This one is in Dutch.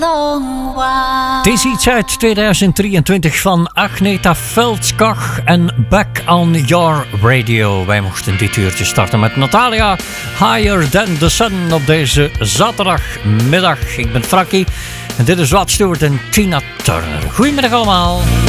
Het is iets uit 2023 van Agneta Veldskog en Back on Your Radio. Wij mochten dit uurtje starten met Natalia, Higher Than The Sun op deze zaterdagmiddag. Ik ben Frankie en dit is Rod Stewart en Tina Turner. Goedemiddag allemaal.